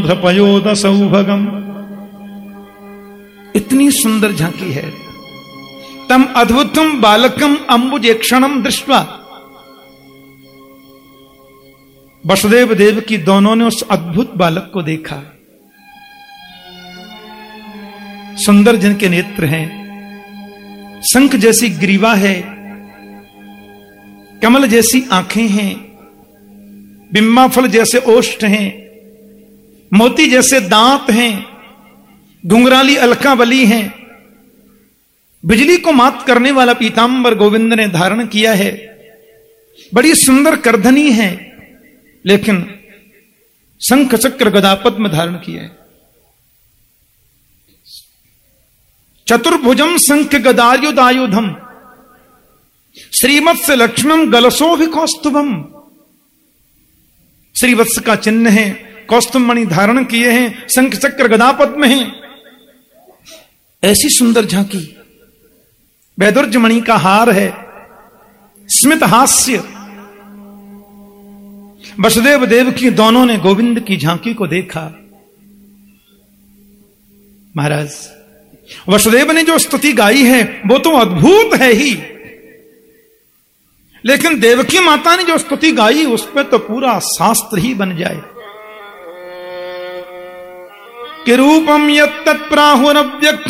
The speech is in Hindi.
पयोद सौभगम। इतनी सुंदर झांकी है। तम अद्भुतम बालकम अंबुजेक्षणम दृष्ट्वा, वसुदेव देव की दोनों ने उस अद्भुत बालक को देखा। सुंदर जिनके नेत्र हैं, शंख जैसी ग्रीवा है, कमल जैसी आंखें हैं, बिम्बाफल जैसे ओष्ठ हैं, मोती जैसे दांत हैं, घुंघराली अलकावली हैं, बिजली को मात करने वाला पीतांबर गोविंद ने धारण किया है। बड़ी सुंदर करधनी है, लेकिन शंख चक्र गदा पद्म धारण किया है। चतुर्भुजम शंख गदायुधायुधम श्रीवत्स लक्ष्मण गलसोभिकौस्तुभम। श्रीवत्स का चिन्ह है, कौस्तुभ मणि धारण किए हैं, शंख चक्र गदा पद्म है। ऐसी सुंदर झांकी। वैदुर्ज मणि का हार है, स्मित हास्य। वसुदेव देव की दोनों ने गोविंद की झांकी को देखा। महाराज, वसुदेव ने जो स्तुति गाई है वो तो अद्भुत है ही, लेकिन देवकी माता ने जो स्तुति गाई उस पर तो पूरा शास्त्र ही बन जाए। कि रूपम यत्तत्प्राहुरव्यक्तम